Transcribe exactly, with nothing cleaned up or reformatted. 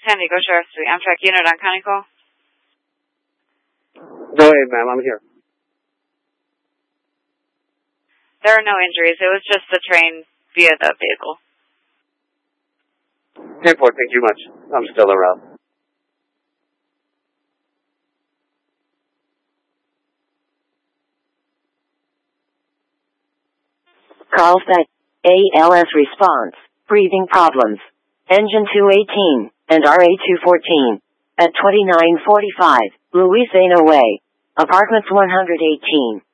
San Diego Sheriff Street, Amtrak unit on County Call. Go ahead, ma'am. I'm here. There are no injuries. It was just the train via the vehicle. ten four, thank you much. I'm still around. Carlsbad, A L S response, breathing problems. Engine two eighteen, and R A two fourteen. At twenty-nine forty-five, Louisiana Way. Apartments one hundred eighteen.